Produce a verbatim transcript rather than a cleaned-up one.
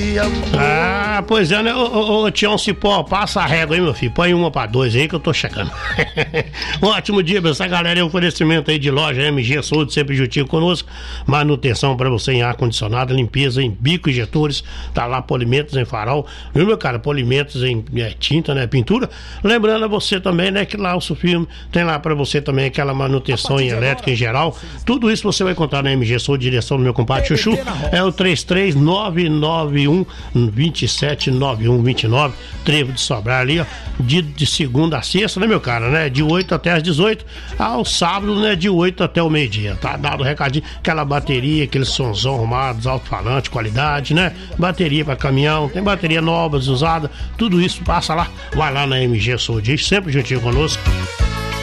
dia. Ah, pois é, né? Ô, ô, ô Tião Cipó, passa a régua aí, meu filho. Põe uma pra dois aí que eu tô chegando. Um ótimo dia pra essa galera. Oferecimento aí de loja M G Saúde, sempre juntinho conosco. Manutenção pra você em ar-condicionado, limpeza em bico e injetores. Tá lá, polimentos em farol. Viu, meu cara? Polimentos em é, tinta, né? Pintura. Lembrando a você também, né? Que lá o Sufilme tem lá pra você também aquela manutenção em elétrica em geral. Tudo isso você vai encontrar na M G Saúde, direção do meu compadre Chuchu. É o três três nove nove um dois sete nove um dois nove, Trevo de Sobrar ali, ó, de, de segunda a sexta, né, meu cara, né, de oito até as dezoito, ao sábado, né, de oito até o meio-dia, tá dado o recadinho, aquela bateria, aqueles sonzão arrumados, alto-falante, qualidade, né, bateria para caminhão, tem bateria novas, usada, tudo isso passa lá, vai lá na M G Saúde, sempre juntinho conosco.